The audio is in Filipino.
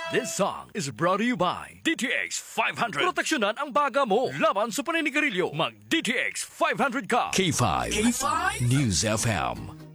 This song is brought to you by DTX 500. Proteksyonan ang baga mo laban sa paninigarilyo. Mag DTX 500 ka. K5 News FM.